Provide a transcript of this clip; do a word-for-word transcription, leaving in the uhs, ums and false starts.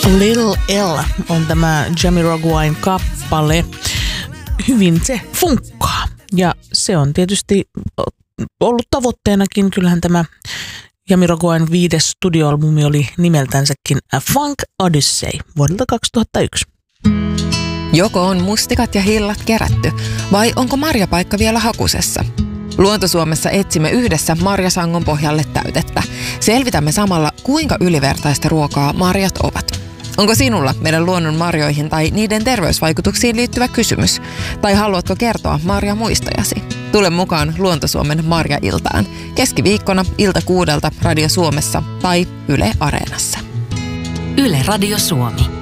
Little L on tämä Jamiroquain kappale. Hyvin se funkkaa. Ja se on tietysti ollut tavoitteenakin. Kyllähän tämä Jamiroquain viides studioalbumi oli nimeltänsäkin A Funk Odyssey vuodelta kaksituhattayksi. Joko on mustikat ja hillat kerätty, vai onko marjapaikka vielä hakusessa? Luontosuomessa etsimme yhdessä marjasangon pohjalle täytettä. Selvitämme samalla, kuinka ylivertaista ruokaa marjat ovat. Onko sinulla meidän luonnon marjoihin tai niiden terveysvaikutuksiin liittyvä kysymys? Tai haluatko kertoa marjamuistojasi? Tule mukaan Luontosuomen Marja-iltaan. Keskiviikkona ilta kuudelta Radio Suomessa tai Yle Areenassa. Yle Radio Suomi.